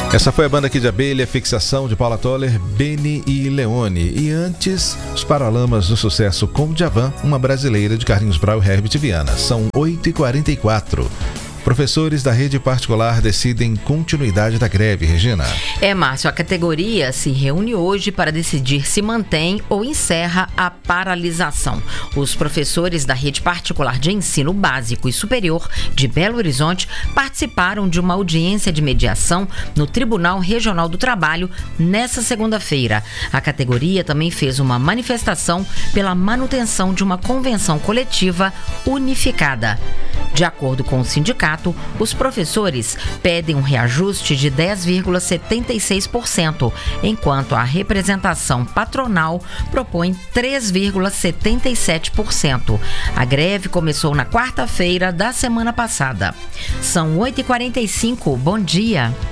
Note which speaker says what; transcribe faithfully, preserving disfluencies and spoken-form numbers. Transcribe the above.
Speaker 1: Essa foi a banda Kid de Abelha, Fixação de Paula Toller, Benny e Leone. E antes, os Paralamas do sucesso com Djavan, uma brasileira de Carlinhos Brau e Herbert Viana. São oito e quarenta e quatro. Professores da rede particular decidem continuidade da greve, Regina.
Speaker 2: É, Márcio, a categoria se reúne hoje para decidir se mantém ou encerra a paralisação. Os professores da rede particular de ensino básico e superior de Belo Horizonte participaram de uma audiência de mediação no Tribunal Regional do Trabalho nesta segunda-feira. A categoria também fez uma manifestação pela manutenção de uma convenção coletiva unificada. De acordo com o sindicato, os professores pedem um reajuste de dez vírgula setenta e seis por cento, enquanto a representação patronal propõe três vírgula setenta e sete por cento. A greve começou na quarta-feira da semana passada. São oito e quarenta e cinco. Bom dia.